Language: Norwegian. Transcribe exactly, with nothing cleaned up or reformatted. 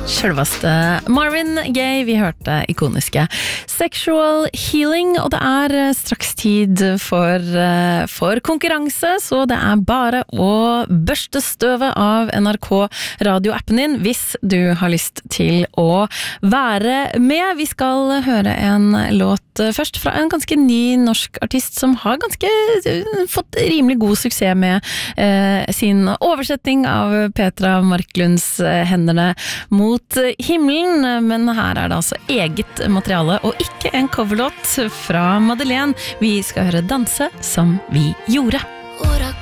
Selveste Marvin Gaye, vi hørte ikoniske Sexual Healing, og det er straks tid for, for konkurranse, så det er bare å børste støvet av N R K radioappen din hvis du har lyst til å være med. Vi skal høre en låt først fra en ganske ny norsk artist som har ganske fått rimelig god suksess med eh, sin oversetting av Petra Marklunds Hendene mot himmelen, men her er det altså eget materiale og ikke en coverlåt fra Madeleine. Vi skal høre Danse som vi gjorde.